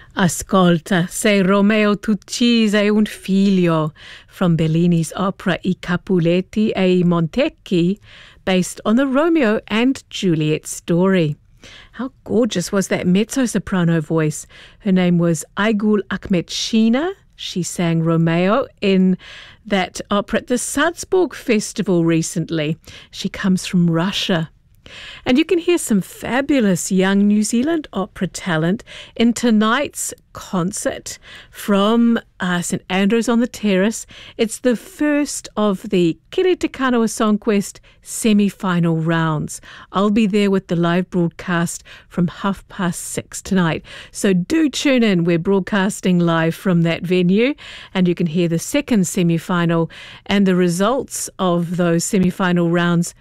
Ascolta, sei Romeo t'uccise un figlio from Bellini's opera I Capuletti e I Montecchi, based on the Romeo and Juliet story. How gorgeous was that mezzo-soprano voice? Her name was Aygul Ahmetshina. She sang Romeo in that opera at the Salzburg Festival recently. She comes from Russia. And you can hear some fabulous young New Zealand opera talent in tonight's concert from St Andrews on the Terrace. It's the first of the Kiri Te Kanawa Songquest semi-final rounds. I'll be there with the live broadcast from 6:30 tonight. So do tune in. We're broadcasting live from that venue, and you can hear the second semi-final and the results of those semi-final rounds